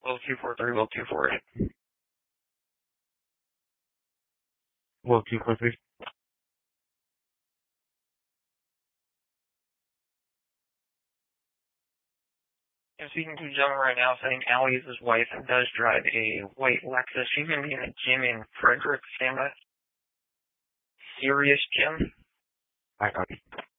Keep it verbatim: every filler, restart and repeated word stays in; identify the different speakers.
Speaker 1: Will two four three, will two four eight.
Speaker 2: Will two four three.
Speaker 1: I'm speaking to a gentleman right now saying Allie is his wife and does drive a white Lexus. She's going to be in a gym in Frederick. Stand by. Serious Gym.
Speaker 2: I got you.